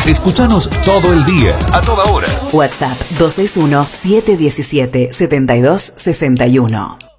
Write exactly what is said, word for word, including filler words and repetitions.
Escúchanos todo el día, a toda hora. WhatsApp dos seis uno, siete uno siete, siete dos seis uno.